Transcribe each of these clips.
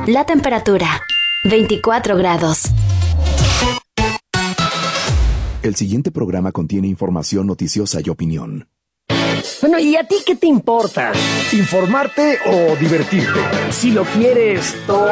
La temperatura, 24 grados. El siguiente programa contiene información noticiosa y opinión. Bueno, ¿y a ti qué te importa? ¿Informarte o divertirte? Si lo quieres todo...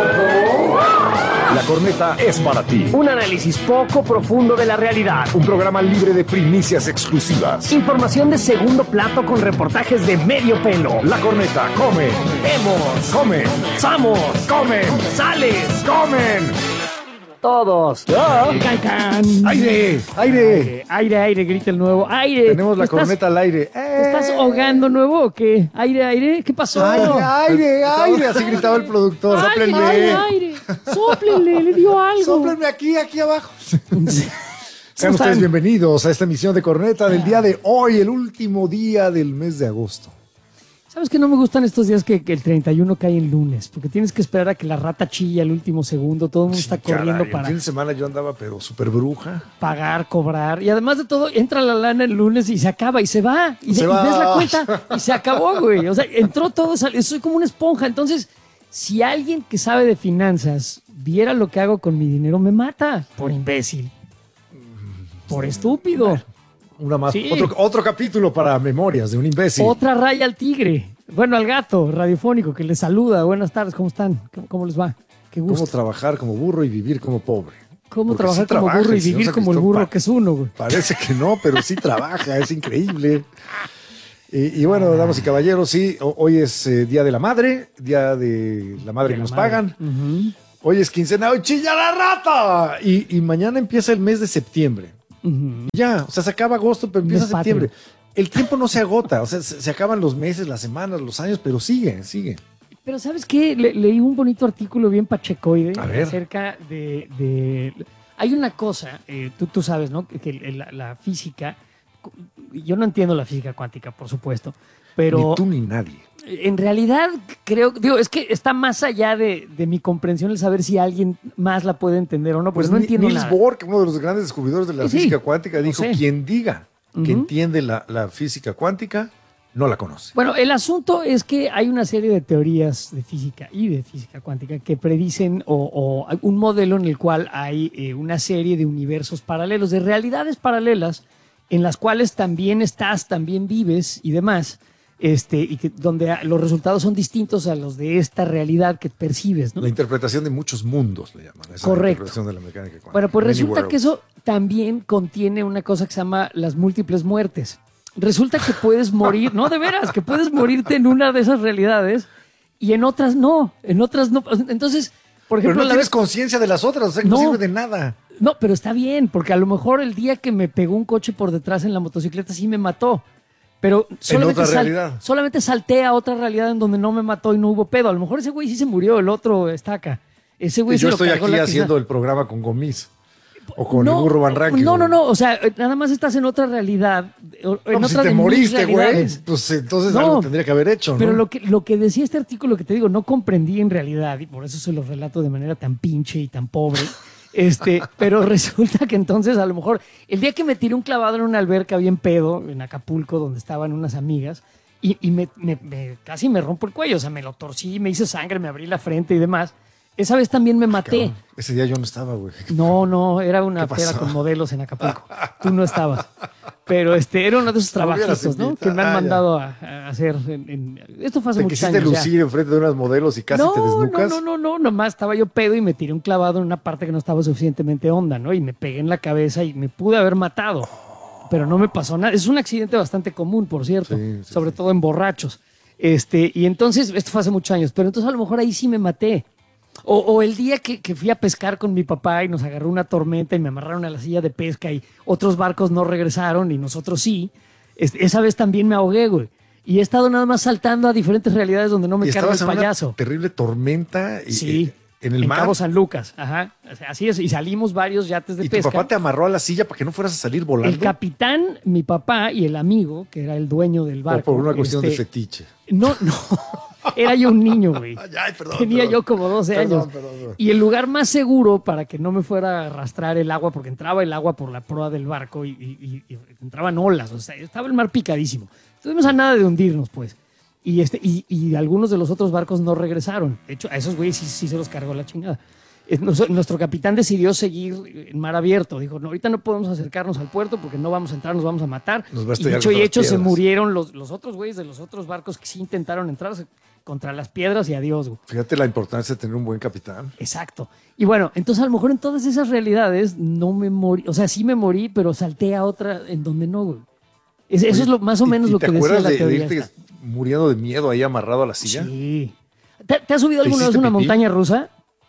La Corneta es para ti. Un análisis poco profundo de la realidad. Un programa libre de primicias exclusivas. Información de segundo plato con reportajes de medio pelo. La Corneta, come. Vemos. Comen. Somos. Comen. Sales. Comen. Todos. ¡Ah! Can, can. ¡Aire! ¡Aire! Aire, grita el nuevo. Aire. Tenemos la corneta al aire. ¿Te estás ahogando nuevo o qué? Aire. ¿Qué pasó? ¡Aire! Así gritaba el productor. Aire. Sóplenle, le dio algo. Sóplenme aquí abajo. Sean ustedes bienvenidos a esta emisión de Corneta del día de hoy, el último día del mes de agosto. ¿Sabes que no me gustan estos días que el 31 cae en lunes? Porque tienes que esperar a que la rata chilla el último segundo. Todo el mundo está corriendo para... El fin de semana yo andaba, pero súper bruja. Pagar, cobrar. Y además de todo, entra la lana el lunes y se acaba y se va. Y ves la cuenta y se acabó, güey. O sea, entró todo, soy como una esponja. Entonces, si alguien que sabe de finanzas viera lo que hago con mi dinero, me mata. Por imbécil. Por estúpido. Una más, sí. Otro capítulo para Memorias de un imbécil. Otra raya al tigre. Bueno, al gato radiofónico que les saluda. Buenas tardes, ¿cómo están? ¿Cómo les va? Qué gusto. ¿Cómo trabajar como burro y vivir como pobre? ¿Cómo trabajar como burro y vivir como el burro que es uno, güey? Parece que no, pero sí trabaja, es increíble. Y bueno, damas y caballeros, sí, hoy es Día de la Madre que nos pagan. Uh-huh. Hoy es quincena, hoy chilla la rata. Y mañana empieza el mes de septiembre. Uh-huh. Ya, o sea, se acaba agosto, pero empieza septiembre. El tiempo no se agota, o sea, se acaban los meses, las semanas, los años, pero sigue. Pero ¿sabes qué? Leí un bonito artículo bien pachecoide acerca de... Hay una cosa, tú sabes, ¿no? Que la física... Yo no entiendo la física cuántica, por supuesto, pero... Ni tú ni nadie. En realidad, es que está más allá de mi comprensión el saber si alguien más la puede entender o no, pues no entiendo nada. Niels Bohr, uno de los grandes descubridores de la física cuántica, dijo, quien diga que entiende la física cuántica, no la conoce. Bueno, el asunto es que hay una serie de teorías de física y de física cuántica que predicen o un modelo en el cual hay una serie de universos paralelos, de realidades paralelas, en las cuales también estás, también vives y demás, y que donde los resultados son distintos a los de esta realidad que percibes, ¿no? La interpretación de muchos mundos le llaman. Esa correcto. interpretación de la mecánica cuántica. Bueno, pues resulta que eso también contiene una cosa que se llama las múltiples muertes. Resulta que puedes morir, no, de veras, que puedes morirte en una de esas realidades y en otras no. Entonces, por ejemplo... Pero no tienes conciencia de las otras, o sea, no sirve de nada. No, pero está bien, porque a lo mejor el día que me pegó un coche por detrás en la motocicleta sí me mató. Pero solamente salté a otra realidad en donde no me mató y no hubo pedo. A lo mejor ese güey sí se murió, el otro estaca. Ese güey yo estoy aquí haciendo el programa con Gomis. O con el burro Van Ranking. No. O sea, nada más estás en otra realidad. Si te moriste, güey, pues entonces algo tendría que haber hecho, ¿no? Pero lo que decía este artículo que te digo, no comprendí en realidad, y por eso se lo relato de manera tan pinche y tan pobre. Pero resulta que entonces a lo mejor el día que me tiré un clavado en una alberca bien pedo en Acapulco donde estaban unas amigas y casi me rompo el cuello, o sea, me lo torcí, me hice sangre, me abrí la frente y demás. Esa vez también me maté. Cabrón. Ese día yo no estaba, güey. No, era una peda con modelos en Acapulco. Tú no estabas. Pero era uno de esos trabajitos, ¿no? Que me han mandado a hacer. Esto fue hace muchos años. ¿Te quisiste lucir enfrente de unas modelos y casi te desnucas? No, nomás estaba yo pedo y me tiré un clavado en una parte que no estaba suficientemente honda, ¿no? Y me pegué en la cabeza y me pude haber matado. Pero no me pasó nada. Es un accidente bastante común, por cierto. Sobre todo en borrachos. Y entonces, esto fue hace muchos años. Pero entonces a lo mejor ahí sí me maté. O el día que fui a pescar con mi papá y nos agarró una tormenta y me amarraron a la silla de pesca y otros barcos no regresaron y nosotros sí, esa vez también me ahogué, güey. Y he estado nada más saltando a diferentes realidades donde no me carga el payaso. Una terrible tormenta en el mar. En Cabo San Lucas, ajá. Así es, y salimos varios yates de pesca. ¿Y tu papá te amarró a la silla para que no fueras a salir volando? El capitán, mi papá y el amigo, que era el dueño del barco. O por una cuestión de fetiche. No. Era yo un niño, güey. Tenía yo como 12 años. Perdón. Y el lugar más seguro para que no me fuera a arrastrar el agua, porque entraba el agua por la proa del barco y entraban olas. O sea, estaba el mar picadísimo. Estuvimos a nada de hundirnos, pues. Y algunos de los otros barcos no regresaron. De hecho, a esos güeyes sí se los cargó la chingada. Nuestro capitán decidió seguir en mar abierto. Dijo, no, ahorita no podemos acercarnos al puerto porque no vamos a entrar, nos vamos a matar. Y dicho y hecho, se murieron los otros güeyes de los otros barcos que sí intentaron entrar contra las piedras y adiós, güey. Fíjate la importancia de tener un buen capitán. Exacto. Y bueno, entonces a lo mejor en todas esas realidades no me morí. O sea, sí me morí, pero salté a otra en donde no, güey. Eso es más o menos lo que decía la teoría. ¿Te acuerdas de irte muriendo de miedo ahí amarrado a la silla? Sí. ¿Te has subido alguna vez una montaña rusa?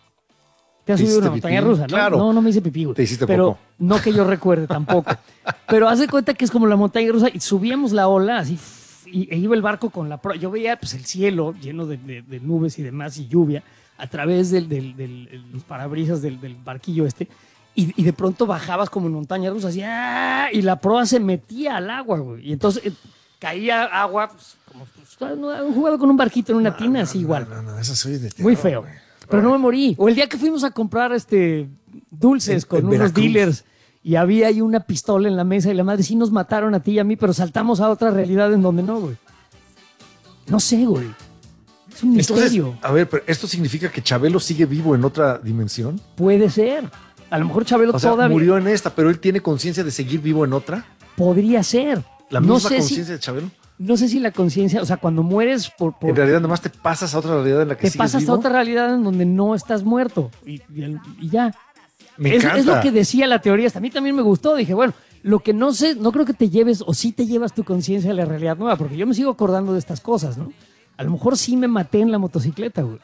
¿Te has subido una montaña rusa? ¿No? Claro. No me hice pipí, güey. Te hiciste pero poco. No que yo recuerde tampoco. Pero haz de cuenta que es como la montaña rusa y subíamos la ola así e iba el barco con la proa. Yo veía pues, el cielo lleno de nubes y demás y lluvia a través de los parabrisas del barquillo este. Y de pronto bajabas como en montaña rusa así, ¡ah! Y la proa se metía al agua, güey. Y entonces caía agua, pues, como un jugado con un barquito en una tina, así igual. No, eso soy de terror, muy feo. Güey. Pero no me morí. O el día que fuimos a comprar dulces con unos Veracruz. Dealers y había ahí una pistola en la mesa y la madre sí nos mataron a ti y a mí, pero saltamos a otra realidad en donde no, güey. No sé, güey. Es un misterio. Entonces, a ver, pero ¿esto significa que Chabelo sigue vivo en otra dimensión? Puede ser. A lo mejor Chabelo todavía murió en esta, pero él tiene conciencia de seguir vivo en otra. Podría ser. ¿La misma conciencia de Chabelo? No sé si la conciencia, o sea, cuando mueres en realidad nomás te pasas a otra realidad en la que sigues vivo. Te pasas a otra realidad en donde no estás muerto y ya. Me encanta. Es lo que decía la teoría. Hasta a mí también me gustó. Dije, bueno, lo que no sé, no creo que te lleves o sí te llevas tu conciencia a la realidad nueva, porque yo me sigo acordando de estas cosas, ¿no? A lo mejor sí me maté en la motocicleta, güey.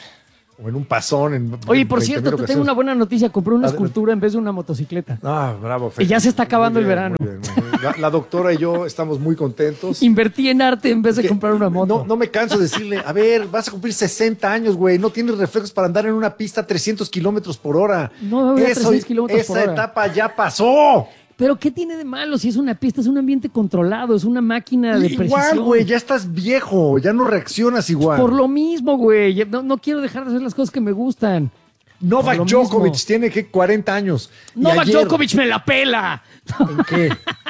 O en un pasón. Oye, por cierto, te tengo una buena noticia. Compré una escultura en vez de una motocicleta. Ah, bravo, Fer. Y ya se está acabando el verano. Muy bien. La doctora y yo estamos muy contentos. Invertí en arte en vez de comprar una moto. No me canso de decirle, a ver, vas a cumplir 60 años, güey. No tienes reflejos para andar en una pista a 300 kilómetros por hora. No, voy a 300 kilómetros por hora. Esa etapa ya pasó. Pero ¿qué tiene de malo si es una pista? Es un ambiente controlado, es una máquina de precisión. Igual, güey, ya estás viejo, ya no reaccionas igual. Por lo mismo, güey. No quiero dejar de hacer las cosas que me gustan. Novak Djokovic tiene que 40 años. Novak Djokovic me la pela. ¿En qué?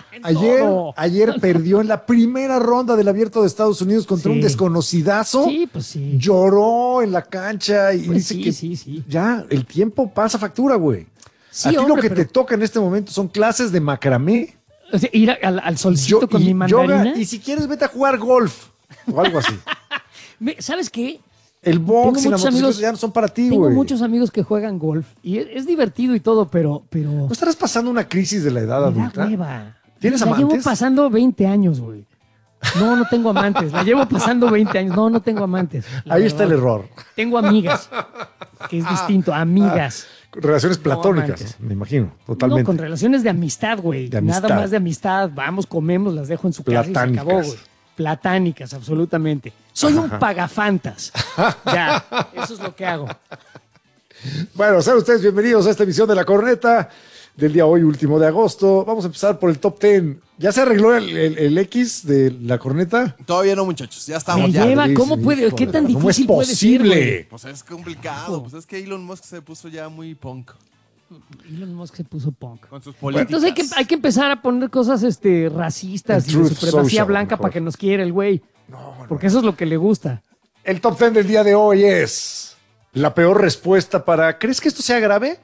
Ayer perdió en la primera ronda del Abierto de Estados Unidos contra un desconocidazo. Sí, pues sí. Lloró en la cancha y pues dice que ya el tiempo pasa factura, güey. Sí, a ti lo que te toca en este momento son clases de macramé. O sea, ir al solcito con mi mandarina. Yoga, y si quieres, vete a jugar golf o algo así. ¿Sabes qué? El box y la motocicleta ya no son para ti, güey. Tengo muchos amigos que juegan golf y es divertido y todo, pero... ¿No estarás pasando una crisis de la edad adulta? Hueva. ¿Tienes amantes? La llevo pasando 20 años, güey. No tengo amantes. La llevo pasando 20 años. No tengo amantes. Ahí está el error. Tengo amigas, que es distinto. Amigas. Relaciones platónicas, me imagino, totalmente. No, con relaciones de amistad, güey. Nada más de amistad. Vamos, comemos, las dejo en su casa y se acabó, güey. Platánicas, absolutamente. Soy un pagafantas. Ya, eso es lo que hago. Bueno, sean ustedes bienvenidos a esta emisión de La Corneta del día hoy, último de agosto. Vamos a empezar por el top 10. ¿Ya se arregló el X de La Corneta? Todavía no, muchachos. Ya estamos. ¿Cómo puede? ¿Qué tan difícil puede ser? ¿Cómo es posible? Pues es complicado. Pues es que Elon Musk se puso ya muy punk. Elon Musk se puso punk. Con sus políticas. Entonces hay que empezar a poner cosas racistas y de supremacía blanca para que nos quiera el güey. Porque eso es lo que le gusta. El top 10 del día de hoy es la peor respuesta para... ¿Crees que esto sea grave?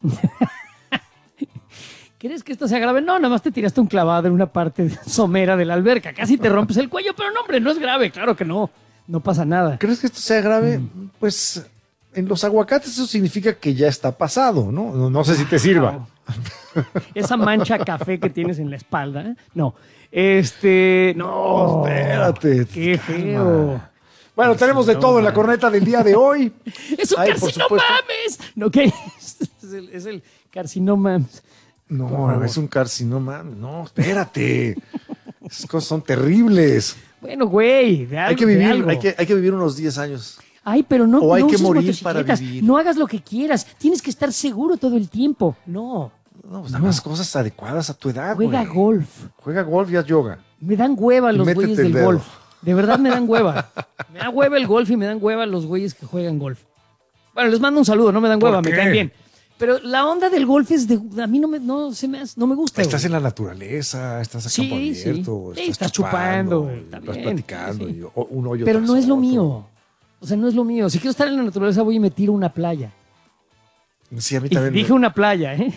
¿Crees que esto sea grave? No, nada más te tiraste un clavado en una parte somera de la alberca. Casi te rompes el cuello, pero no, hombre, no es grave. Claro que no. No pasa nada. ¿Crees que esto sea grave? Pues en los aguacates eso significa que ya está pasado, ¿no? No sé si te sirva. Esa mancha café que tienes en la espalda, ¿eh? No. No. Espérate. Qué feo. Bueno, tenemos de todo en La Corneta del día de hoy. ¡Es un carcinoma! No, ¿qué? Es el carcinoma. No, es un carcinoma. No, espérate. Esas cosas son terribles. Bueno, güey. Hay que vivir unos 10 años. Ay, pero no. O hay que uses morir para vivir. No hagas lo que quieras. Tienes que estar seguro todo el tiempo. No, pues nada más cosas adecuadas a tu edad, güey. Juega golf. Juega golf y haz yoga. Me dan hueva los güeyes del golf. De verdad me dan hueva. Me da hueva el golf y me dan hueva los güeyes que juegan golf. Bueno, les mando un saludo, no me dan hueva, me caen bien. Pero la onda del golf es a mí no me gusta. Estás güey. en la naturaleza, estás a campo abierto, Sí, estás chupando, estás también, platicando, sí. y un hoyo Pero tras no es lo otro. mío. O sea, no es lo mío. Si quiero estar en la naturaleza, voy y me tiro a una playa. Sí, a mí Y también. dije una playa, ¿eh?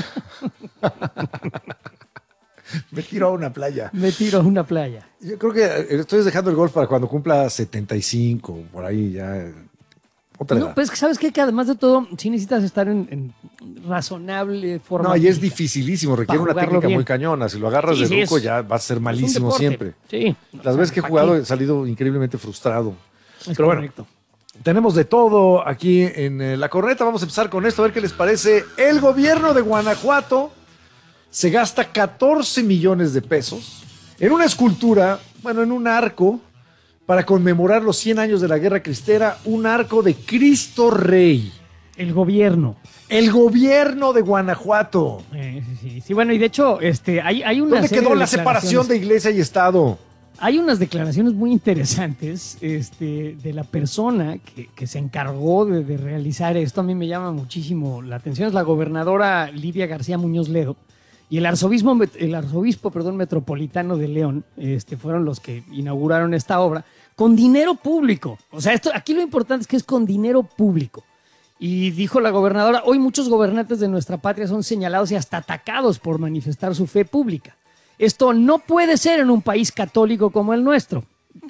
Me tiro a una playa. Me tiro a una playa. Yo creo que estoy dejando el golf para cuando cumpla 75, por ahí ya. Otra No, edad. pues sabes qué? Que además de todo, sí necesitas estar en razonable forma. No, y es física. dificilísimo, requiere Para una jugarlo técnica bien. muy cañona. Si lo agarras Sí, de sí, ruco es- ya va a ser Es un malísimo deporte. siempre. Sí. Las veces que he ¿para jugado qué? he salido increíblemente frustrado. Es Pero bueno, correcto. tenemos de todo aquí en La Corneta. Vamos a empezar con esto, a ver qué les parece. El gobierno de Guanajuato se gasta 14 millones de pesos en una escultura, bueno, en un arco, para conmemorar los 100 años de la Guerra Cristera, un arco de Cristo Rey. El gobierno. El gobierno de Guanajuato. Sí, bueno, y de hecho, hay una ¿Dónde serie quedó de la separación de declaraciones. iglesia y Estado? Hay unas declaraciones muy interesantes de la persona que se encargó de realizar esto. A mí me llama muchísimo la atención. Es la gobernadora Lidia García Muñoz Ledo y el arzobispo metropolitano de León. Fueron los que inauguraron esta obra con dinero público. O sea, aquí lo importante es que es con dinero público. Y dijo la gobernadora, hoy muchos gobernantes de nuestra patria son señalados y hasta atacados por manifestar su fe pública. Esto no puede ser en un país católico como el nuestro.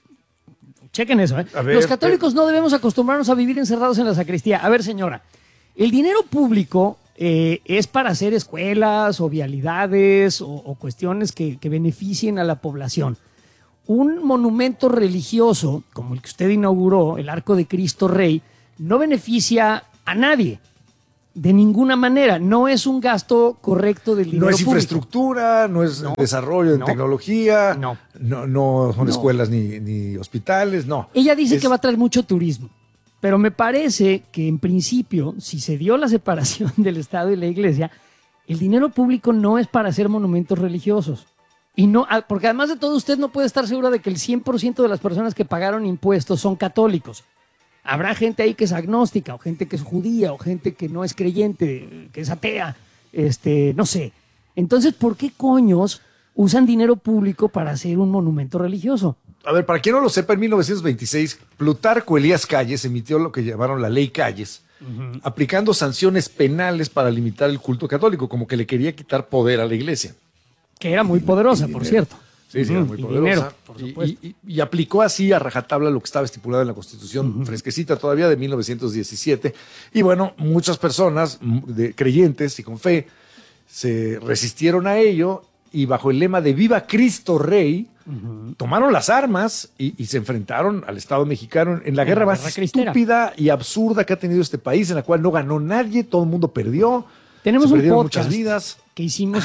Chequen eso, ¿eh? A ver, Los católicos no debemos acostumbrarnos a vivir encerrados en la sacristía. A ver, señora, el dinero público es para hacer escuelas o vialidades o cuestiones que beneficien a la población. Un monumento religioso, como el que usted inauguró, el Arco de Cristo Rey, no beneficia a nadie. De ninguna manera. No es un gasto correcto del dinero No es público. infraestructura, no es desarrollo en no, tecnología, no. no son No. escuelas ni hospitales, no. Ella dice Es- que va a traer mucho turismo, pero me parece que en principio, si se dio la separación del Estado y la Iglesia, el dinero público no es para hacer monumentos religiosos. Y no, porque además de todo, usted no puede estar seguro de que el 100% de las personas que pagaron impuestos son católicos. Habrá gente ahí que es agnóstica, o gente que es judía, o gente que no es creyente, que es atea, no sé. Entonces, ¿por qué coños usan dinero público para hacer un monumento religioso? A ver, para quien no lo sepa, en 1926, Plutarco Elías Calles emitió lo que llamaron la Ley Calles, aplicando sanciones penales para limitar el culto católico, como que le quería quitar poder a la iglesia. Que era muy poderosa, por cierto. Sí, era muy Y poderosa. dinero, por supuesto. Y aplicó así a rajatabla lo que estaba estipulado en la Constitución fresquecita todavía de 1917. Y bueno, muchas personas creyentes y con fe se resistieron a ello y bajo el lema de Viva Cristo Rey, tomaron las armas y se enfrentaron al Estado mexicano en la guerra más guerra cristera. estúpida y absurda que ha tenido este país, en la cual no ganó nadie, todo el mundo perdió. Tenemos se un perdieron podcast muchas vidas. que hicimos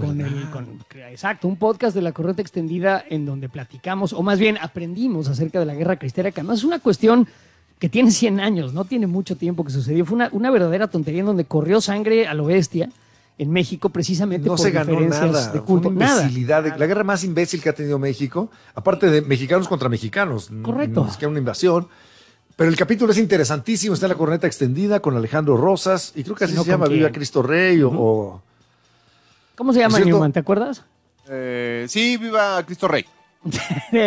exacto, un podcast de la Corneta Extendida en donde platicamos, o más bien aprendimos acerca de la Guerra Cristera, que además es una cuestión que tiene 100 años, no tiene mucho tiempo que sucedió. Fue una verdadera tontería en donde corrió sangre a lo bestia en México precisamente No por se ganó diferencias nada. de Fue culto. una Nada. imbecilidad. La guerra más imbécil que ha tenido México, aparte de mexicanos contra mexicanos. Correcto. No es que era una invasión. Pero el capítulo es interesantísimo. Está en la Corneta Extendida con Alejandro Rosas. Y creo que así No, se llama ¿con quién? Viva Cristo Rey o... ¿Cómo se llama, ¿Es cierto? Newman? ¿Te acuerdas? Sí, viva Cristo Rey. Sí.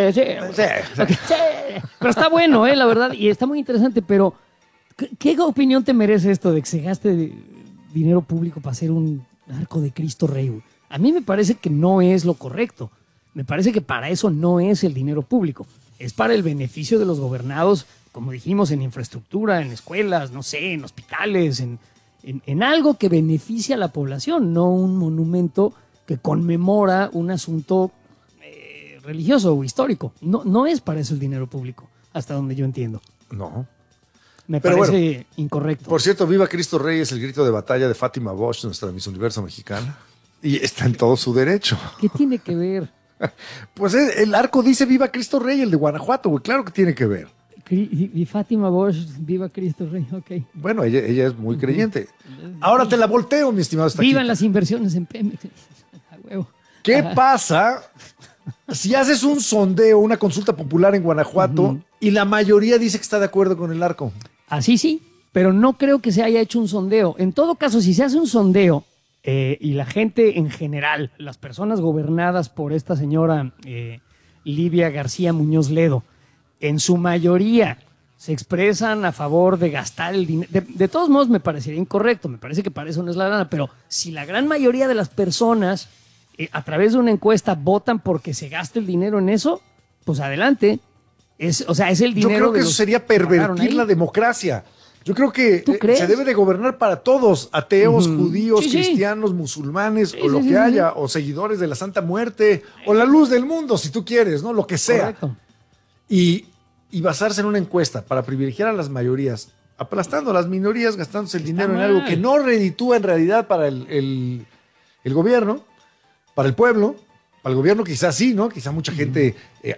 Ok, sí. Pero está bueno, la verdad, y está muy interesante, pero ¿qué opinión te merece esto de que se gaste dinero público para hacer un arco de Cristo Rey, güey? A mí me parece que no es lo correcto. Me parece que para eso no es el dinero público. Es para el beneficio de los gobernados, como dijimos, en infraestructura, en escuelas, no sé, en hospitales, en algo que beneficie a la población, no un monumento que conmemora un asunto religioso o histórico. No es para eso el dinero público, hasta donde yo entiendo. No. Me Pero parece incorrecto. Por cierto, Viva Cristo Rey es el grito de batalla de Fátima Bosch, nuestra Miss Universo mexicana. Y está en todo su derecho. ¿Qué tiene que ver? Pues el arco dice Viva Cristo Rey, el de Guanajuato, güey. Claro que tiene que ver. Y Fátima Bosch, viva Cristo Rey, ok. Bueno, ella es muy creyente. Ahora te la volteo, mi estimado Estaquito. Vivan las inversiones en Pemex. A huevo. ¿Qué Ajá. pasa si haces un sondeo, una consulta popular en Guanajuato y la mayoría dice que está de acuerdo con el arco? Así sí, pero no creo que se haya hecho un sondeo. En todo caso, si se hace un sondeo y la gente en general, las personas gobernadas por esta señora Livia García Muñoz Ledo, en su mayoría se expresan a favor de gastar el dinero. De todos modos, me parecería incorrecto, me parece que para eso no es la lana, pero si la gran mayoría de las personas a través de una encuesta votan porque se gaste el dinero en eso, pues adelante. Es el dinero. Yo creo que eso sería pervertir la democracia. Yo creo que se debe de gobernar para todos, ateos, judíos, cristianos, musulmanes, o lo que haya, o seguidores de la Santa Muerte, o la luz del mundo, si tú quieres, ¿no? Lo que sea. Correcto. Y basarse en una encuesta para privilegiar a las mayorías, aplastando a las minorías, gastándose el dinero en algo que no reditúa en realidad para el gobierno, para el pueblo. Para el gobierno quizás sí, ¿no? Quizá mucha gente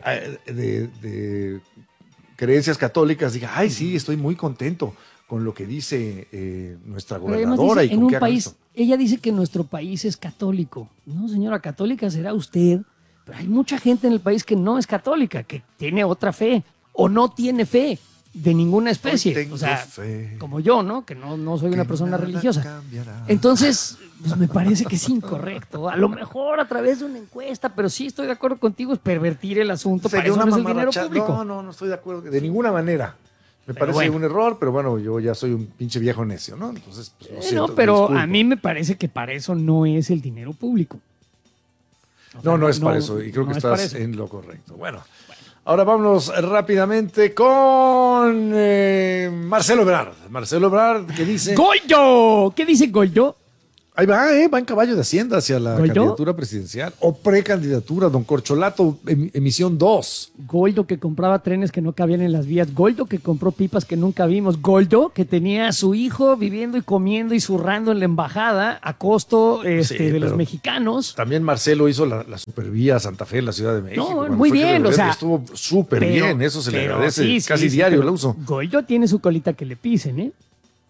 de creencias católicas diga, ay, sí, estoy muy contento con lo que dice nuestra gobernadora. Dice, y con en un país, ella dice que nuestro país es católico. No, señora, católica será usted, pero hay mucha gente en el país que no es católica, que tiene otra fe o no tiene fe de ninguna especie. O sea, como yo, ¿no? Que no soy una persona religiosa. Cambiará. Entonces, pues me parece que es incorrecto. A lo mejor a través de una encuesta, pero sí estoy de acuerdo contigo, es pervertir el asunto. Para eso no es el dinero público. No estoy de acuerdo de ninguna manera. Me parece un error, pero bueno, yo ya soy un pinche viejo necio, ¿no? Entonces, pues, lo siento, pero a mí me parece que para eso no es el dinero público. O sea, no es para eso, y creo que estás en lo correcto. Bueno. Ahora vámonos rápidamente con Marcelo Ebrard. Marcelo Ebrard, ¿qué dice? ¡Goldo! ¿Qué dice Goldo? Ahí va en caballo de Hacienda hacia la candidatura presidencial o precandidatura, don Corcholato, emisión 2. Goldo que compraba trenes que no cabían en las vías. Goldo que compró pipas que nunca vimos. Goldo que tenía a su hijo viviendo y comiendo y zurrando en la embajada a costo de los mexicanos. También Marcelo hizo la supervía Santa Fe en la Ciudad de México. No, muy bien, o sea. Estuvo súper bien, eso se le agradece casi diario el uso. Goldo tiene su colita que le pisen, ¿eh?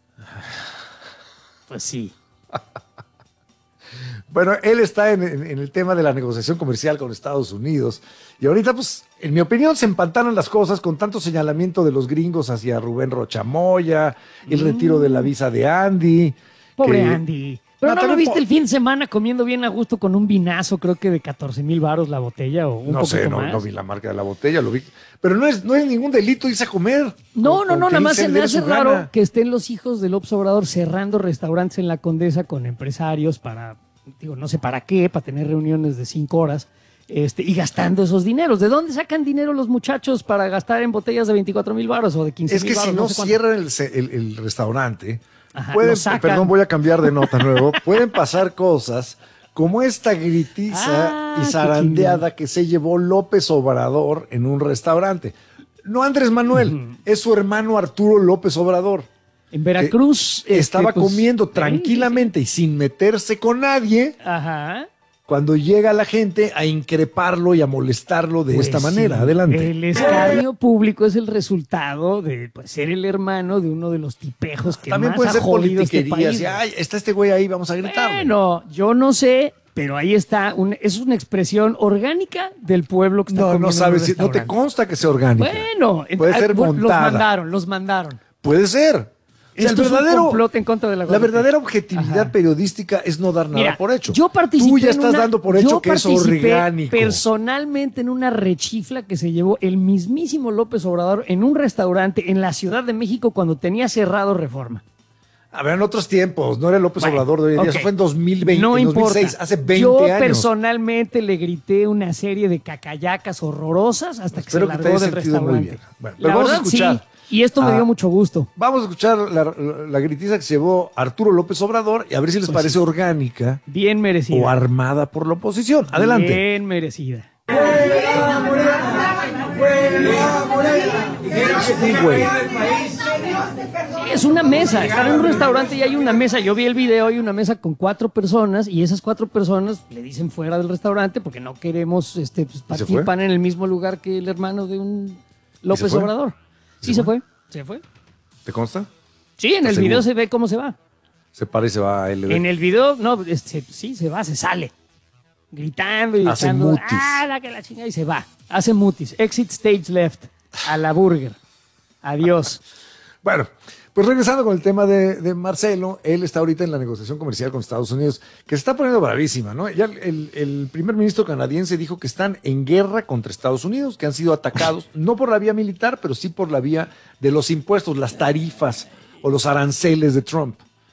Pues sí. Bueno, él está en el tema de la negociación comercial con Estados Unidos. Y ahorita, pues, en mi opinión, se empantanan las cosas con tanto señalamiento de los gringos hacia Rubén Rochamoya, el retiro de la visa de Andy. Pobre Andy. Pero no lo viste el fin de semana comiendo bien a gusto con un vinazo, creo que de 14,000 varos la botella o un poquito más. No vi la marca de la botella, lo vi. Pero no es ningún delito irse a comer. No, nada más se me hace raro que estén los hijos de López Obrador cerrando restaurantes en la Condesa con empresarios para, no sé para qué, para tener reuniones de 5 horas. Y gastando esos dineros. ¿De dónde sacan dinero los muchachos para gastar en botellas de 24,000 varos o de 15,000 varos? Es que si no cierran el restaurante, perdón, voy a cambiar de nota nuevo. Pueden pasar cosas como esta gritiza y zarandeada que se llevó López Obrador en un restaurante. No Andrés Manuel, es su hermano Arturo López Obrador. En Veracruz. Estaba comiendo tranquilamente y sin meterse con nadie. Ajá. Cuando llega la gente a increparlo y a molestarlo de esta manera. Sí, adelante. El escarnio público es el resultado de ser el hermano de uno de los tipejos que también más puede ser ha jodido este país. Ay, está este güey ahí, vamos a gritar. Bueno, yo no sé, pero ahí está. Es una expresión orgánica del pueblo que está comiendo. No sabes, si no te consta que sea orgánica. Bueno, puede ser montada. Los mandaron. Puede ser. Esto es un complot en contra de la verdadera objetividad periodística es no dar nada por hecho. Yo participé. Tú ya estás dando por hecho que es orgánico. Personalmente en una rechifla que se llevó el mismísimo López Obrador en un restaurante en la Ciudad de México cuando tenía cerrado Reforma. A ver, en otros tiempos, no era el López Obrador de hoy en día, eso fue en 2020, no en importa. 2006, hace 20 Yo años. Personalmente le grité una serie de cacayacas horrorosas hasta que se largó del restaurante. Muy bien. Bueno, pero vamos a escuchar. Sí. Y esto me dio mucho gusto. Vamos a escuchar la gritiza que se llevó Arturo López Obrador y a ver si les parece orgánica. Bien merecida. O armada por la oposición. Adelante. Bien merecida. Es una mesa. Están en un restaurante y hay una mesa. Yo vi el video, hay una mesa con 4 personas y esas 4 personas le dicen fuera del restaurante porque no queremos partir pan en el mismo lugar que el hermano de un López Obrador. Sí, se fue. ¿Te consta? Sí, en el video se ve cómo se va. Se para y se va a LD. En el video, no, sí, se va, se sale. Gritando y hace echando. Mutis. Que la chingada y se va. Hace mutis. Exit stage left. A la burger. Adiós. Bueno, Pues regresando con el tema de Marcelo, él está ahorita en la negociación comercial con Estados Unidos, que se está poniendo bravísima, ¿no? Ya el primer ministro canadiense dijo que están en guerra contra Estados Unidos, que han sido atacados, no por la vía militar, pero sí por la vía de los impuestos, las tarifas o los aranceles de Trump.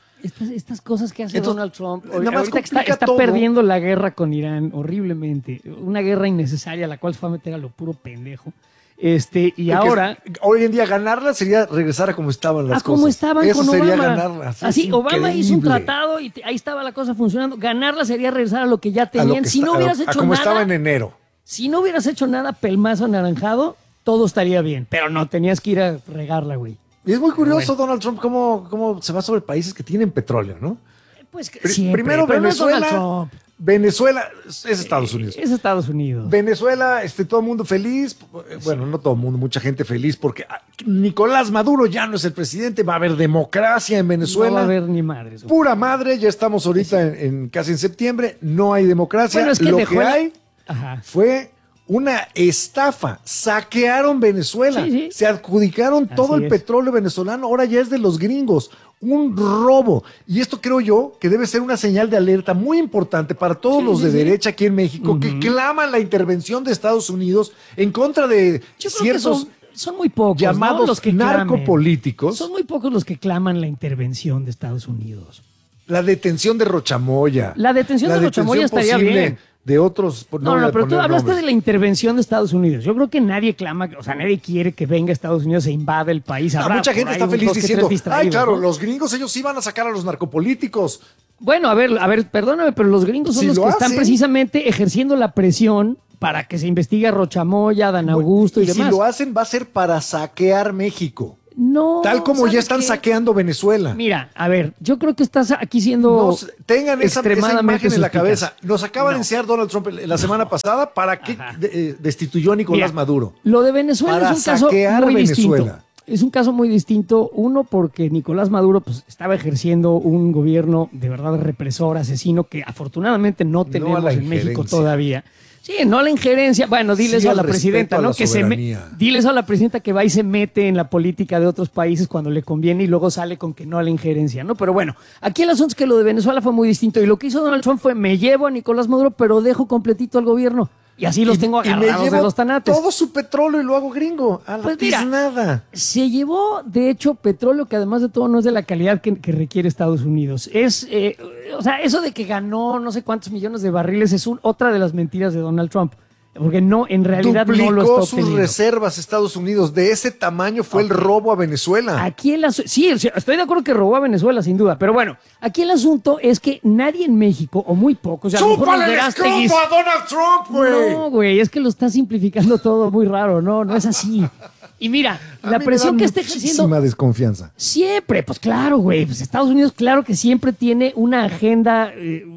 Estas cosas que hace Entonces, Donald Trump, nada más ahorita que está complica todo. perdiendo la guerra con Irán horriblemente, una guerra innecesaria, la cual se fue a meter a lo puro pendejo. Y Porque ahora... hoy en día ganarla sería regresar a como estaban las cosas. como estaban Eso con sería Obama. ganarla. Sí, Así, es Obama hizo un increíble. tratado y ahí estaba la cosa funcionando. Ganarla sería regresar a lo que ya A lo tenían. que Si está- no hubieras a hecho como nada, estaba en enero. si no hubieras hecho nada, pelmazo anaranjado, todo estaría bien. Pero no, tenías que ir a regarla, güey. Y es muy curioso Bueno. Donald Trump cómo se va sobre países que tienen petróleo, ¿no? Pues Primero pero no es Donald Venezuela. Trump. Venezuela es Estados Unidos. Es Estados Unidos. Venezuela, todo el mundo feliz. Bueno, no todo el mundo, mucha gente feliz porque Nicolás Maduro ya no es el presidente. Va a haber democracia en Venezuela. No va a haber ni madres. güey. Pura madre, ya estamos ahorita casi en septiembre. No hay democracia. Bueno, es que Lo dejó que la- hay Ajá. fue una estafa. Saquearon Venezuela. Sí, sí. Se adjudicaron todo Así el es. petróleo venezolano. Ahora ya es de los gringos. Un robo. Y esto creo yo que debe ser una señal de alerta muy importante para todos los de derecha aquí en México que claman la intervención de Estados Unidos en contra de Yo creo que ciertos son muy pocos, ¿no? llamados los que clamen. narcopolíticos. Son muy pocos los que claman la intervención de Estados Unidos. La detención de Rochamoya. La detención de Rochamoya estaría posible bien. De otros. No, voy a pero tú poner hablaste nombres. de la intervención de Estados Unidos. Yo creo que nadie clama, o sea, nadie quiere que venga Estados Unidos e invada el país. No, Habrá mucha por gente ahí está un feliz dos que diciendo, tres distraídos, ay, claro, ¿no? los gringos ellos sí van a sacar a los narcopolíticos. Bueno, a ver, perdóname, pero los gringos son Si los lo que están hacen. precisamente ejerciendo la presión para que se investigue a Rochamoya, Dan Augusto y si demás. lo hacen va a ser para saquear México. No, Tal como ¿sabes ya están qué? saqueando Venezuela. Mira, a ver, yo creo que estás aquí siendo Tengan esa extremadamente imagen en la suspicaz. cabeza. Nos acaba de No. enseñar Donald Trump la semana pasada para que Ajá. destituyó a Nicolás Mira, Maduro. Lo de Venezuela Para es un caso saquear muy Venezuela. distinto. Es un caso muy distinto, uno porque Nicolás Maduro pues, estaba ejerciendo un gobierno de verdad represor, asesino, que afortunadamente no tenemos la en México injerencia. todavía. Sí, no la injerencia. Bueno, dile Sí eso a al la respeto presidenta, a ¿no? la Que soberanía. dile eso a la presidenta que va y se mete en la política de otros países cuando le conviene y luego sale con que no a la injerencia, ¿no? Pero bueno, aquí el asunto es que lo de Venezuela fue muy distinto y lo que hizo Donald Trump fue me llevo a Nicolás Maduro, pero dejo completito al gobierno. Y así los tengo y me agarrados de llevo los tanates. todo su petróleo y lo hago gringo. A la Pues mira, tiznada. Se llevó, de hecho, petróleo que además de todo no es de la calidad que requiere Estados Unidos. O sea, eso de que ganó no sé cuántos millones de barriles es otra de las mentiras de Donald Trump. Porque no, en realidad Duplicó no lo está sus obteniendo. reservas Estados Unidos. De ese tamaño fue el robo a Venezuela. Aquí sí, estoy de acuerdo que robó a Venezuela, sin duda. Pero bueno, aquí el asunto es que nadie en México, o muy pocos, a lo mejor los ¡Chúpale el Verástegui- escroto a Donald Trump, güey! No, güey, es que lo está simplificando todo muy raro. No es así. Y mira, A la mí me presión da que está ejerciendo... muchísima desconfianza. Siempre, pues claro, güey. Pues Estados Unidos, claro que siempre tiene una agenda,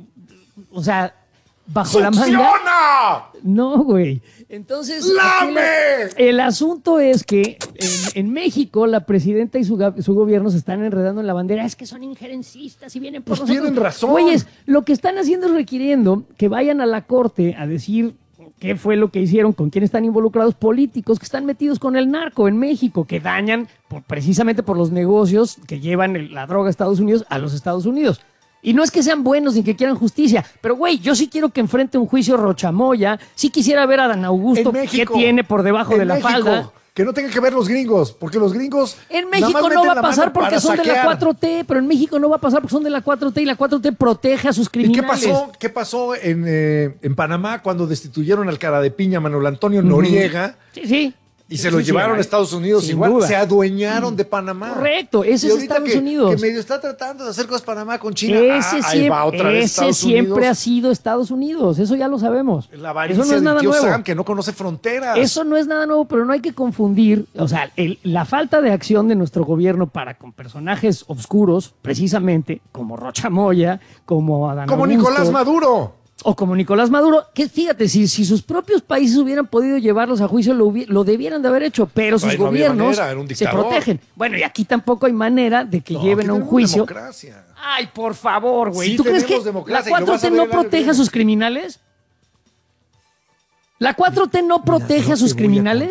o sea, bajo la manga. ¡Succiona! No, güey. Entonces, ¡Lame! el asunto es que en México la presidenta y su gobierno se están enredando en la bandera. Es que son injerencistas y vienen por Pues nosotros. tienen razón. Güeyes, lo que están haciendo es requiriendo que vayan a la corte a decir qué fue lo que hicieron, con quién están involucrados políticos que están metidos con el narco en México, que dañan precisamente por los negocios que llevan la droga a Estados Unidos a los Estados Unidos. Y no es que sean buenos ni que quieran justicia, pero güey, yo sí quiero que enfrente un juicio Rochamoya, sí quisiera ver a Dan Augusto En México, qué tiene por debajo en de la México, falda. Que no tengan que ver los gringos, porque los gringos. En nada México más no meten va a la pasar mano porque para son de la saquear. 4T, pero en México no va a pasar porque son de la 4T y la 4T protege a sus ¿Y criminales. qué pasó en Panamá cuando destituyeron al cara de piña Manuel Antonio Noriega Sí. y se lo llevaron a Estados Unidos? Sin Igual duda. se adueñaron de Panamá. Correcto, ese Y es ahorita Estados Unidos. Que medio está tratando de hacer cosas Panamá con China. Ahí va otra vez Ese Estados siempre Unidos. ha sido Estados Unidos, eso ya lo sabemos. La Eso avaricia no es nada del tío nuevo. Sam, que no conoce fronteras. Eso no es nada nuevo, pero no hay que confundir, o sea, la falta de acción de nuestro gobierno para con personajes oscuros, precisamente, como Rocha Moya, como Adán Como Augusto, Nicolás Maduro. o como Nicolás Maduro, que fíjate, si sus propios países hubieran podido llevarlos a juicio, lo debieran de haber hecho, pero sus Ahí no había gobiernos manera, era un se dictador. protegen. Bueno, y aquí tampoco hay manera de que No, lleven aquí a un tenemos juicio. democracia. Ay, por favor, güey. Sí ¿Tú crees tenemos que la democracia, y lo vas a 4T ver no el año que protege a viene. sus criminales? ¿La 4T no protege a sus criminales?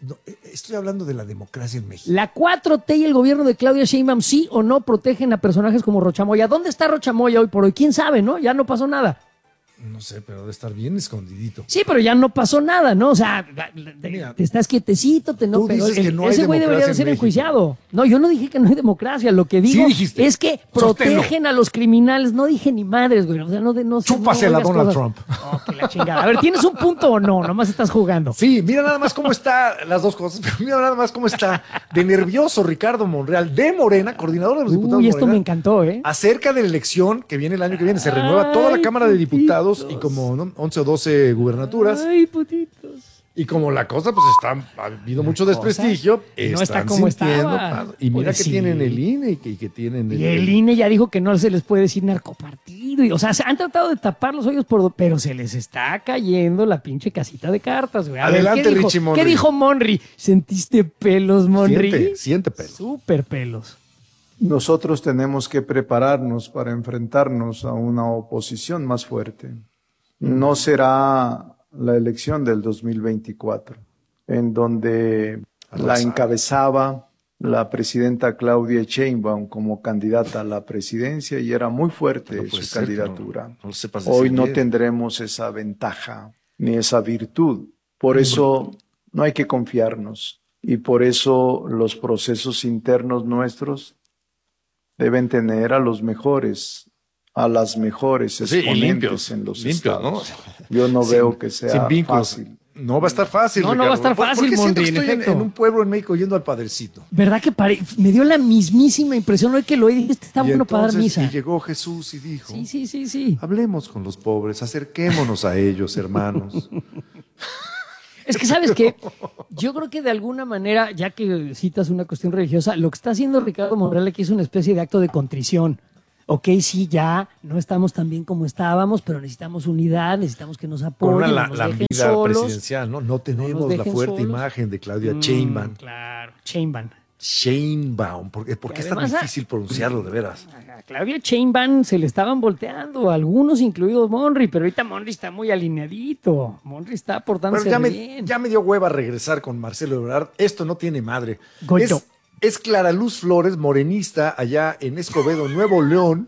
No, estoy hablando de la democracia en México. La 4T y el gobierno de Claudia Sheinbaum sí o no protegen a personajes como Rochamoya. ¿Dónde está Rochamoya hoy por hoy? ¿Quién sabe, no? Ya no pasó nada. No sé, pero debe estar bien escondidito. Sí, pero ya no pasó nada, ¿no? O sea, Mira, te estás quietecito, tú pero dices que no hay ese güey debería de democracia ser en México. enjuiciado. No, yo no dije que no hay democracia. Lo que digo dijiste. es que protegen a los criminales. No dije ni madres, güey. O sea, no Chúpasela no Donald cosas. Trump. Oh, que la chingada. A ver, ¿tienes un punto o no? Nomás estás jugando. Sí, mira nada más cómo está las dos cosas, pero mira nada más cómo está de nervioso Ricardo Monreal de Morena, coordinador de los diputados Uy, de esto Morena, me encantó, ¿eh? acerca de la elección que viene el año que viene. Se renueva toda la Ay, Cámara de Diputados putitos. y como 11 o 12 gubernaturas. Ay, putitos. Y como la cosa, pues ha habido mucho desprestigio, no está están como sintiendo, estaba. y mira Pues que sí. tienen el INE y que tienen Y el INE ya dijo que no se les puede decir narcopartido. O sea, se han tratado de tapar los hoyos, pero se les está cayendo la pinche casita de cartas, güey. A ver, Adelante, ¿qué dijo? Richie Monry. ¿Qué dijo Monry? ¿Sentiste pelos, Monry? Siente pelo. Súper pelos. Nosotros tenemos que prepararnos para enfrentarnos a una oposición más fuerte. No será la elección del 2024, en donde la encabezaba la presidenta Claudia Sheinbaum como candidata a la presidencia y era muy fuerte No puede su ser que candidatura. no lo sepas Hoy decir no bien. tendremos esa ventaja ni esa virtud. Por eso no hay que confiarnos y por eso los procesos internos nuestros deben tener a los mejores, a las mejores Sí, y exponentes limpios, en los limpios, estados. Yo no veo que sea sin vínculos. fácil. No va a estar fácil. No, no va a estar ¿Por fácil, qué siento Monry, que en estoy efecto. en un pueblo en México yendo al Padrecito? ¿Verdad que me dio la mismísima impresión hoy que lo oí? Este está Y bueno para dar entonces, misa. y llegó Jesús y dijo, Sí. hablemos con los pobres, acerquémonos a ellos, hermanos. Es que, ¿sabes qué? Yo creo que de alguna manera, ya que citas una cuestión religiosa, lo que está haciendo Ricardo Monreal aquí es una especie de acto de contrición. Ok, sí, ya no estamos tan bien como estábamos, pero necesitamos unidad, necesitamos que nos Con apoyen, una no nos dejen lambida solos. presidencial, ¿no? No tenemos la dejen fuerte solos. imagen de Claudia Sheinbaum. Claro, Sheinbaum. Sheinbaum. ¿Por qué es tan Además, difícil pronunciarlo, de veras? A Claudia Sheinbaum se le estaban volteando, algunos incluidos Monry, pero ahorita Monry está muy alineadito. Monry está portándose Bueno, bien. ya me dio hueva regresar con Marcelo Ebrard. Esto no tiene madre. Goyo. Es Clara Luz Flores, morenista, allá en Escobedo, Nuevo León,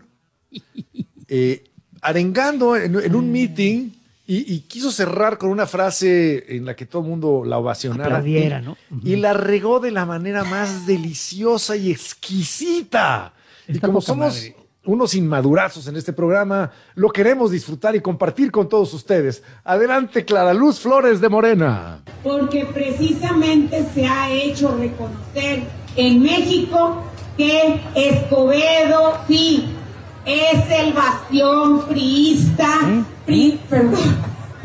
arengando en un meeting y quiso cerrar con una frase en la que todo el mundo la ovacionara. Aplaudiera, ¿no? Y la regó de la manera más deliciosa y exquisita. Y Está como poca somos madre. unos inmadurazos en este programa, lo queremos disfrutar y compartir con todos ustedes. Adelante, Clara Luz Flores de Morena. Porque precisamente se ha hecho reconocer en México que Escobedo sí es el bastión priista, perdón.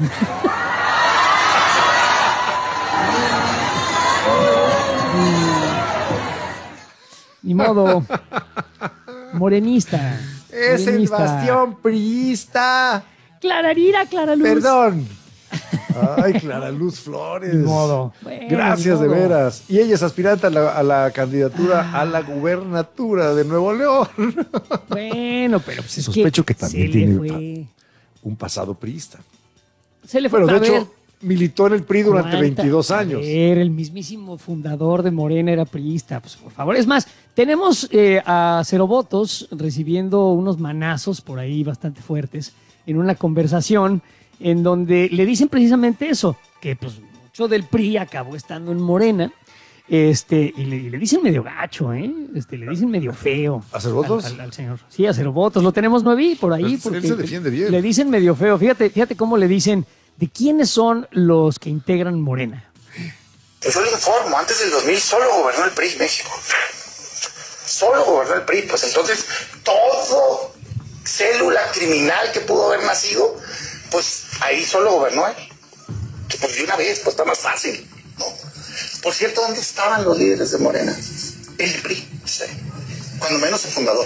Ni modo. Morenista. Es el morenista. bastión priista. Clararira, Clara Luz. Perdón. Ay, Clara Luz Flores. Ni modo. Bueno, Gracias ni de modo. veras. Y ella es aspirante a la candidatura a la gubernatura de Nuevo León. Bueno, pero pues es Sospecho que también se tiene le fue. un pasado priista. Se le fue. Bueno, de A ver, hecho, militó en el PRI durante ¿cuánta? 22 A años. ver, el mismísimo fundador de Morena era priista. Pues por favor. Es más, tenemos a Cero Votos recibiendo unos manazos por ahí bastante fuertes en una conversación en donde le dicen precisamente eso, que pues mucho del PRI acabó estando en Morena. Y le dicen medio gacho, ¿eh? Le dicen medio feo. ¿A Cero Votos? Al señor. Sí, a Cero Votos. Lo tenemos nuevi por ahí. Pues, él se defiende bien. Le dicen medio feo. Fíjate cómo le dicen de quiénes son los que integran Morena. Yo le informo, antes del 2000 solo gobernó el PRI México. Solo gobernó el PRI. Pues entonces, todo célula criminal que pudo haber nacido, pues ahí solo gobernó él. Pues de una vez, pues está más fácil, ¿no? Por cierto, ¿dónde estaban los líderes de Morena? El PRI, sí. Cuando menos el fundador,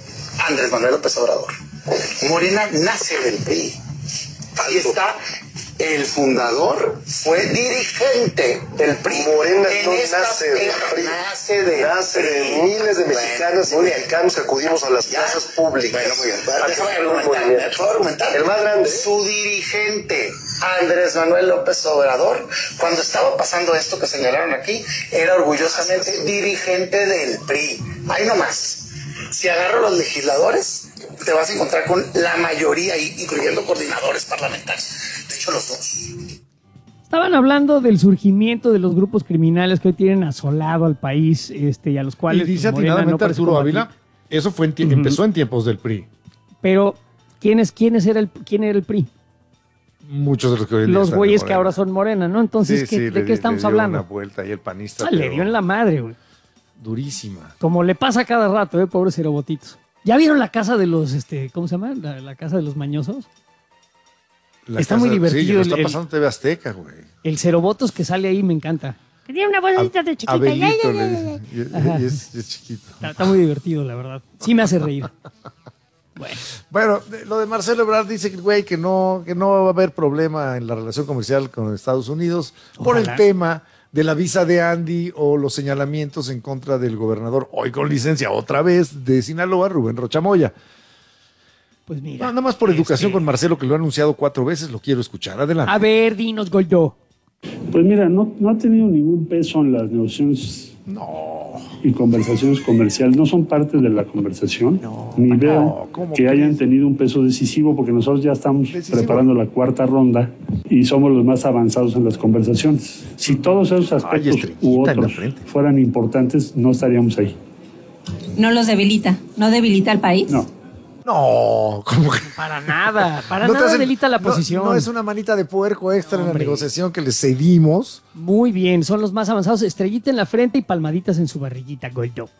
Andrés Manuel López Obrador. Morena nace del PRI. Y está el fundador fue dirigente del PRI. Morena no nace del PRI. Nace de miles de mexicanas y mexicanos que acudimos a las plazas públicas. Bueno, muy bien. Déjame argumentar. El más grande. Su dirigente, Andrés Manuel López Obrador, cuando estaba pasando esto que señalaron aquí, era orgullosamente dirigente del PRI. Ahí nomás. Si agarro los legisladores, te vas a encontrar con la mayoría, incluyendo coordinadores parlamentarios. De hecho, los dos. Estaban hablando del surgimiento de los grupos criminales que hoy tienen asolado al país y a los cuales... Y dice pues, Morena atinadamente no parece Arturo combatir. Ávila, eso fue empezó en tiempos del PRI. Pero, ¿quién era el PRI? Muchos de los que hoy en día Los están de güeyes que Morena. ahora son Morena, ¿no? Entonces, ¿de qué estamos hablando? Una vuelta y el panista. Le dio en la madre, güey. Durísima. Como le pasa cada rato, pobres cerobotitos. ¿Ya vieron la casa de los, ¿cómo se llama? La casa de los mañosos. Está muy divertido. Sí, lo está pasando en TV Azteca, güey. El cerobotos que sale ahí me encanta. Que tiene una vocecita de chiquita. Abelito le dice. Y es chiquito. Está muy divertido, la verdad. Sí me hace reír. Bueno, lo de Marcelo Ebrard dice güey, que no va a haber problema en la relación comercial con Estados Unidos por el tema de la visa de Andy o los señalamientos en contra del gobernador, hoy con licencia otra vez, de Sinaloa, Rubén Rocha Moya. Pues mira. Nada más por educación con Marcelo, que lo ha anunciado 4 veces, lo quiero escuchar. Adelante. A ver, dinos, Goldó. Pues mira, no ha tenido ningún peso en las negociaciones y conversaciones comerciales. No son parte de la conversación. Ni veo que hayan tenido un peso decisivo, porque nosotros ya estamos preparando la 4ª ronda y somos los más avanzados en las conversaciones. Si todos esos aspectos u otros fueran importantes, no estaríamos ahí. ¿No los debilita? ¿No debilita al país? No. No, como que... Para nada debilita la posición. No es una manita de puerco extra en la negociación que les cedimos. Muy bien, son los más avanzados. Estrellita en la frente y palmaditas en su barriguita, Goldó.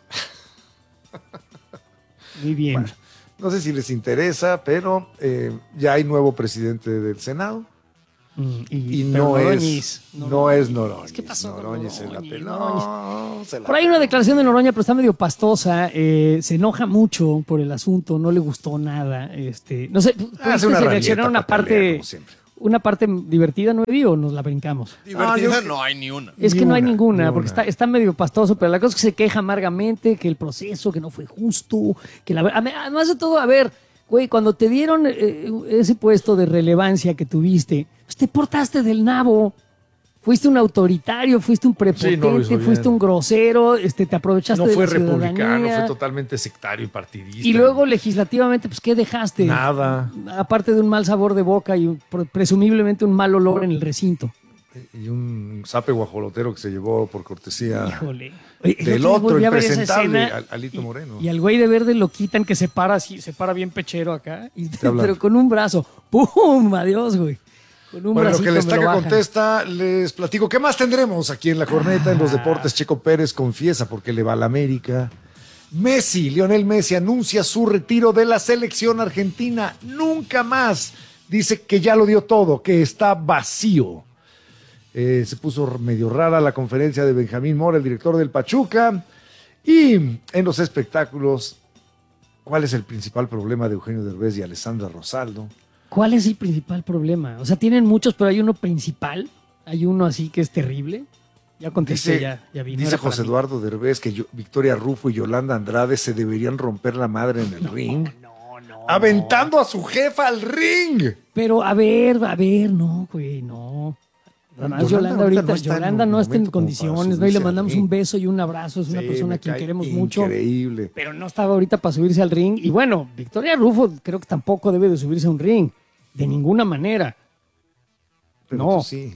Muy bien. Bueno, no sé si les interesa, pero ya hay nuevo presidente del Senado. Y no es Noroñez. ¿Qué pasó? Noroñez se la peló. Por ahí una declaración de Noroña, pero está medio pastosa. Se enoja mucho por el asunto, no le gustó nada. No sé, hace una seleccionar una parte, una parte divertida, ¿no vi o nos la brincamos? Divertida no hay ni una. Es que no hay ninguna, porque está medio pastoso, pero la cosa es que se queja amargamente, que el proceso, que no fue justo, que además de todo, a ver, güey, cuando te dieron ese puesto de relevancia que tuviste, pues te portaste del nabo. Fuiste un autoritario, fuiste un prepotente, fuiste un grosero, te aprovechaste de la ciudadanía. No fue republicano, fue totalmente sectario y partidista. Y luego legislativamente, pues ¿qué dejaste? Nada. Aparte de un mal sabor de boca y presumiblemente un mal olor en el recinto. Y un zape guajolotero que se llevó por cortesía del otro impresentable, Alito Moreno. Y al güey de verde lo quitan, que se para bien pechero acá, pero con un brazo. ¡Pum! Adiós, güey. Bueno, lo que les Estaca contesta, les platico. ¿Qué más tendremos aquí en la corneta? En los deportes, Checo Pérez confiesa porque le va a la América. Lionel Messi anuncia su retiro de la selección argentina. Nunca más. Dice que ya lo dio todo, que está vacío. Se puso medio rara la conferencia de Benjamín Mora, el director del Pachuca. Y en los espectáculos, ¿cuál es el principal problema de Eugenio Derbez y Alessandra Rosaldo? ¿Cuál es el principal problema? O sea, tienen muchos, pero hay uno principal. Hay uno así que es terrible. Ya contesté, ya vi. Dice José Eduardo Derbez que Victoria Rufo y Yolanda Andrade se deberían romper la madre en el ring. No. Aventando a su jefa al ring. Pero a ver, no, güey, no. Además, Yolanda no está en condiciones, ¿no? Y le mandamos un beso y un abrazo. Es una persona a quien queremos mucho. Increíble. Pero no estaba ahorita para subirse al ring. Y bueno, Victoria Rufo creo que tampoco debe de subirse a un ring. De ninguna manera. Pero no. Sí.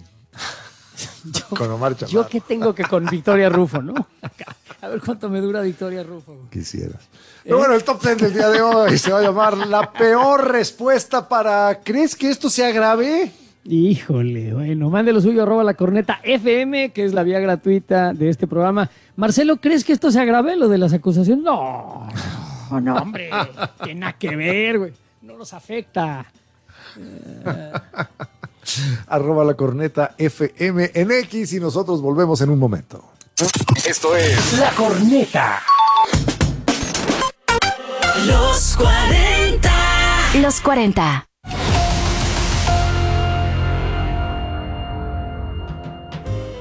Con Omar Chaparro. Yo qué tengo que con Victoria Rufo, ¿no? A ver cuánto me dura Victoria Rufo. Quisieras. Pero bueno, el top 10 del día de hoy se va a llamar La peor respuesta para... ¿Crees que esto sea grave? Híjole, bueno, mande lo suyo, @lacorneta.fm, que es la vía gratuita de este programa. Marcelo, ¿crees que esto sea grave, lo de las acusaciones? No, hombre, tiene nada que ver, güey. No nos afecta. @lacorneta.fm en X y nosotros volvemos en un momento. Esto es La Corneta. Los 40. Los 40.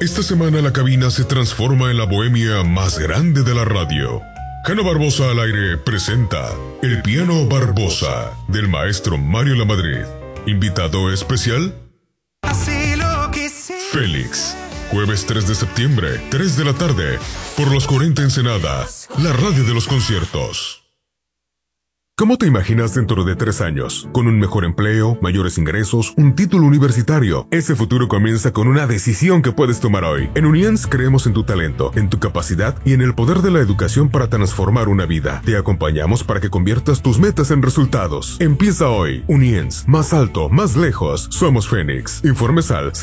Esta semana la cabina se transforma en la bohemia más grande de la radio. Hanna Barbosa al aire presenta El Piano Barbosa del maestro Mario Lamadrid. Invitado especial, Félix. Jueves 3 de septiembre, 3 de la tarde, por los 40 Ensenada, la radio de los conciertos. ¿Cómo te imaginas dentro de 3 años? Con un mejor empleo, mayores ingresos, un título universitario. Ese futuro comienza con una decisión que puedes tomar hoy. En Uniens creemos en tu talento, en tu capacidad y en el poder de la educación para transformar una vida. Te acompañamos para que conviertas tus metas en resultados. Empieza hoy. Uniens, más alto, más lejos. Somos Fénix. Informes al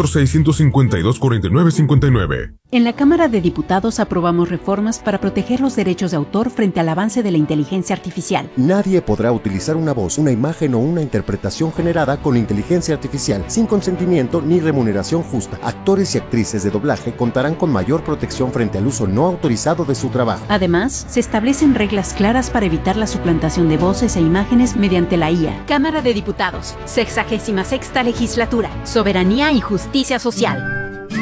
646-152-4959. En la Cámara de Diputados aprobamos reformas para proteger los derechos de autor frente al avance de la inteligencia artificial. Nadie podrá utilizar una voz, una imagen o una interpretación generada con inteligencia artificial sin consentimiento ni remuneración justa. Actores y actrices de doblaje contarán con mayor protección frente al uso no autorizado de su trabajo. Además, se establecen reglas claras para evitar la suplantación de voces e imágenes mediante la IA. Cámara de Diputados, 66ª Legislatura, Soberanía y Justicia Social.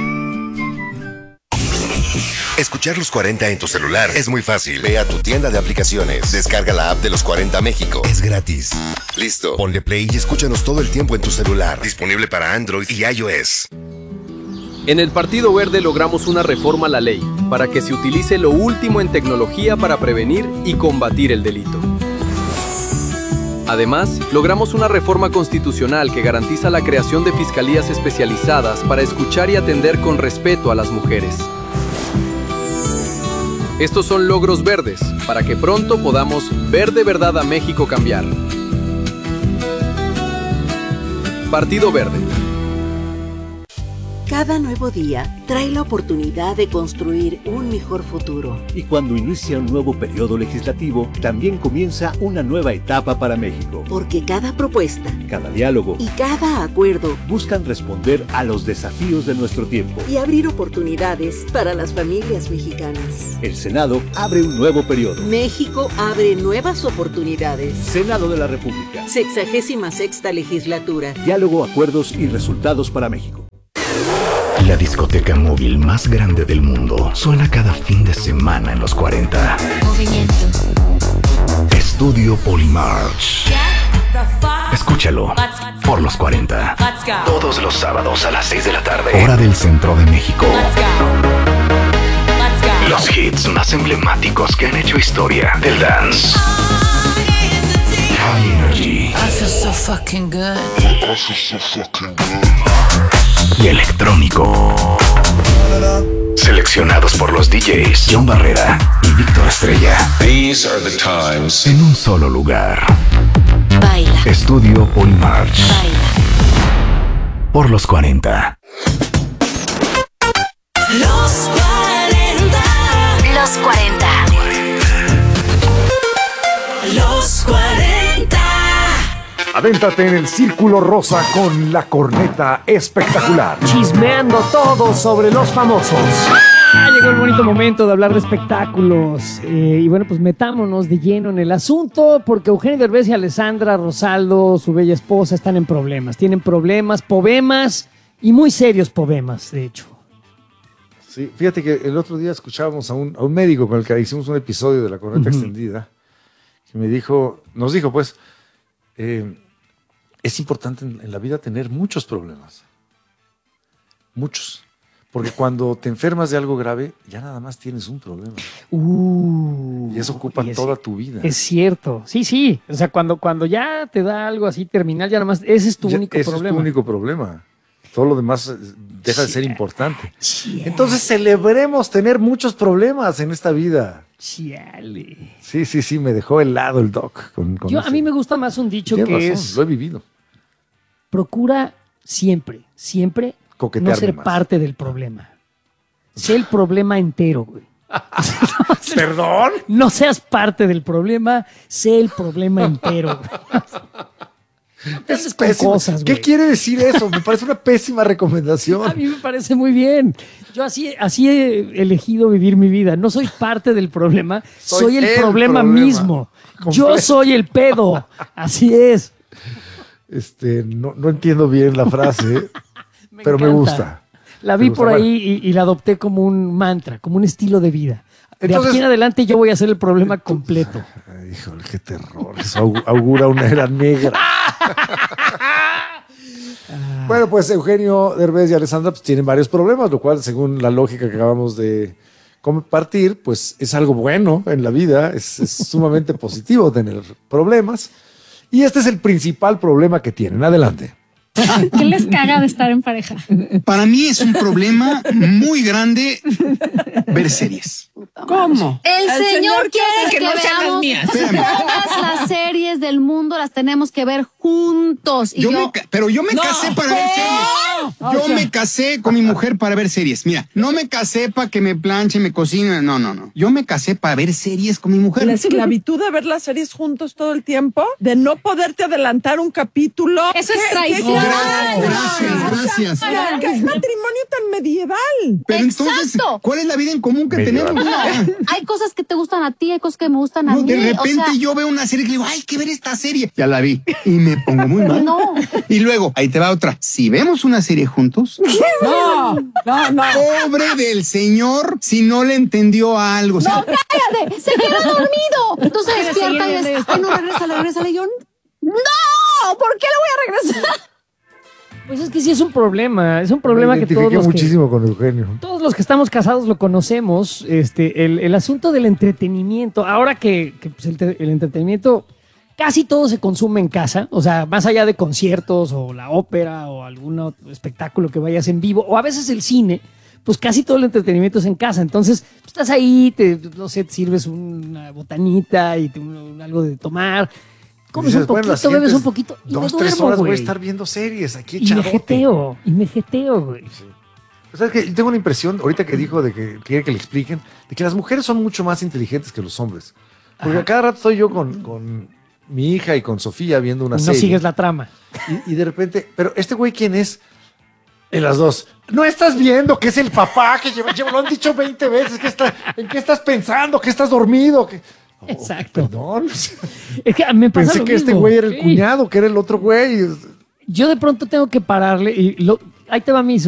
Escuchar Los 40 en tu celular es muy fácil. Ve a tu tienda de aplicaciones, descarga la app de Los 40 México. Es gratis. Listo, ponle play y escúchanos todo el tiempo en tu celular. Disponible para Android y iOS. En el Partido Verde logramos una reforma a la ley para que se utilice lo último en tecnología para prevenir y combatir el delito. Además, logramos una reforma constitucional que garantiza la creación de fiscalías especializadas para escuchar y atender con respeto a las mujeres. Estos son logros verdes, para que pronto podamos ver de verdad a México cambiar. Partido Verde. Cada nuevo día trae la oportunidad de construir un mejor futuro. Y cuando inicia un nuevo periodo legislativo, también comienza una nueva etapa para México. Porque cada propuesta, cada diálogo y cada acuerdo buscan responder a los desafíos de nuestro tiempo y abrir oportunidades para las familias mexicanas. El Senado abre un nuevo periodo. México abre nuevas oportunidades. Senado de la República. 66ª Legislatura. Diálogo, acuerdos y resultados para México. La discoteca móvil más grande del mundo suena cada fin de semana en los 40. Movimiento. Estudio Polymarch. Escúchalo por los 40. Todos los sábados a las 6 de la tarde. Hora del centro de México. Los hits más emblemáticos que han hecho historia del dance. High Energy. I feel so fucking good. Y electrónico. Seleccionados por los DJs John Barrera y Víctor Estrella. These are the times. En un solo lugar. Baila. Estudio Polymarch. Baila. Por los 40. Los 40. Los 40. Los 40. Adéntrate en el Círculo Rosa con la corneta espectacular. Chismeando todo sobre los famosos. Llegó el bonito momento de hablar de espectáculos. Y bueno, pues metámonos de lleno en el asunto, porque Eugenio Derbez y Alessandra Rosaldo, su bella esposa, están en problemas. Tienen problemas, poemas y muy serios poemas, de hecho. Sí, fíjate que el otro día escuchábamos a un médico con el que hicimos un episodio de la corneta extendida, que nos dijo pues, es importante en la vida tener muchos problemas. Muchos. Porque cuando te enfermas de algo grave, ya nada más tienes un problema. Y eso ocupa toda tu vida. Es cierto. Sí. O sea, cuando ya te da algo así terminal, ya nada más, ese es tu único problema. Ese es tu único problema. Todo lo demás deja de ser importante. Entonces celebremos tener muchos problemas en esta vida. Chiale. Sí, me dejó helado el doc. A mí me gusta más un dicho que razón, es... lo he vivido. Procura siempre coquetearme no ser más. parte del problema. Sé el problema entero, güey. ¿Perdón? No seas parte del problema, sé el problema entero, güey. Es pésimo. ¿Qué quiere decir eso? Me parece una pésima recomendación. A mí me parece muy bien. Yo así he elegido vivir mi vida. No soy parte del problema, soy el problema mismo. Yo soy el pedo. Así es. No entiendo bien la frase, pero me gusta. La vi por ahí y la adopté como un mantra, como un estilo de vida. Entonces, de aquí en adelante yo voy a hacer el problema completo. Híjole, qué terror. Eso augura una era negra. Bueno, pues Eugenio Derbez y Alessandra pues, tienen varios problemas, lo cual, según la lógica que acabamos de compartir, pues es algo bueno en la vida, es sumamente positivo tener problemas. Y este es el principal problema que tienen. Adelante. ¿Qué les caga de estar en pareja? Para mí es un problema muy grande ver series. ¿Cómo? El señor quiere que no sean las veamos mías. todas las series del mundo, las tenemos que ver juntos. Y Pero yo me casé para ver series. Yo me casé con mi mujer para ver series. Mira, no me casé para que me planche, me cocine. No. Yo me casé para ver series con mi mujer. La esclavitud de ver las series juntos todo el tiempo, de no poderte adelantar un capítulo. Eso es traición. Gracias. ¿Qué matrimonio tan medieval? Pero entonces, ¿cuál es la vida en común que tenemos? Hay cosas que te gustan a ti, hay cosas que me gustan a mí. De repente yo veo una serie y digo, hay que ver esta serie. Ya la vi y me pongo muy mal. No. Y luego, ahí te va otra. Si vemos una serie juntos. No. Pobre del señor si no le entendió algo. No, cállate, se quedó dormido. Entonces despierta y dice, ay, no, regrésale. Y yo, no, ¿por qué lo voy a regresar? Pues es que sí es un problema que todos los que estamos casados lo conocemos, el asunto del entretenimiento. Ahora que pues, el entretenimiento casi todo se consume en casa, o sea, más allá de conciertos o la ópera o algún otro espectáculo que vayas en vivo, o a veces el cine, pues casi todo el entretenimiento es en casa. Entonces, pues, estás ahí, te sirves una botanita y algo de tomar. Comes un poquito, bebes un poquito y 2-3 horas voy a estar viendo series aquí echadote. Y me jeteo, güey. Sí. O sea, que yo tengo una impresión, ahorita que dijo de que quiere que le expliquen, de que las mujeres son mucho más inteligentes que los hombres. Porque a cada rato estoy yo con mi hija y con Sofía viendo una serie. No sigues la trama. Y de repente, pero este güey, ¿quién es? En las dos. No estás viendo que es el papá que lo han dicho 20 veces. ¿En qué estás pensando? ¿Que estás dormido? Exacto. Perdón. Es que me pasa Pensé lo que mismo. este güey era el cuñado, que era el otro güey. Yo de pronto tengo que pararle y ahí te va mi